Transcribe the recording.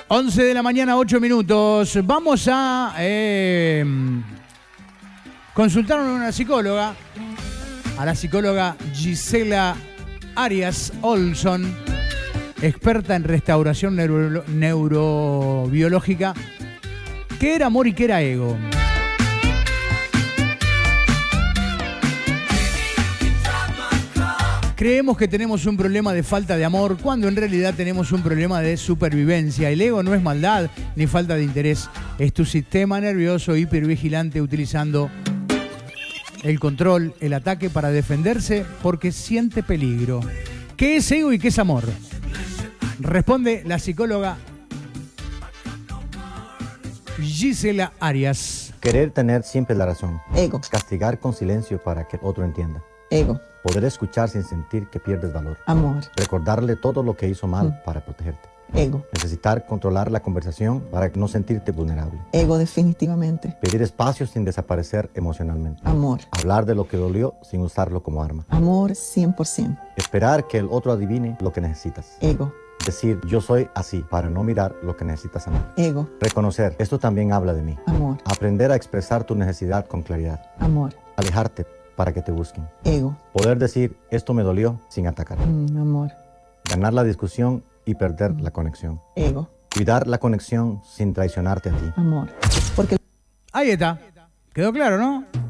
11 de la mañana, 8 minutos. Vamos a consultar a una psicóloga, a la psicóloga Gisela Arias Olson, experta en restauración neurobiológica. ¿Qué era amor y qué era ego? Creemos que tenemos un problema de falta de amor cuando en realidad tenemos un problema de supervivencia. El ego no es maldad ni falta de interés. Es tu sistema nervioso hipervigilante utilizando el control, el ataque para defenderse porque siente peligro. ¿Qué es ego y qué es amor? Responde la psicóloga Gisela Arias. Querer tener siempre la razón. Ego. Castigar con silencio para que otro entienda. Ego. Poder escuchar sin sentir que pierdes valor. Amor. Recordarle todo lo que hizo mal para protegerte. Ego. Necesitar controlar la conversación para no sentirte vulnerable. Ego, definitivamente. Pedir espacio sin desaparecer emocionalmente. Amor. Hablar de lo que dolió sin usarlo como arma. Amor 100%. Esperar que el otro adivine lo que necesitas. Ego. Decir, yo soy así, para no mirar lo que necesitas amar. Ego. Reconocer, esto también habla de mí. Amor. Aprender a expresar tu necesidad con claridad. Amor. Alejarte para que te busquen. Ego. Poder decir, esto me dolió sin atacar. Amor. Ganar la discusión y perder la conexión. Ego. Cuidar la conexión sin traicionarte a ti. Amor. Porque Ahí está. ¿Quedó claro, no?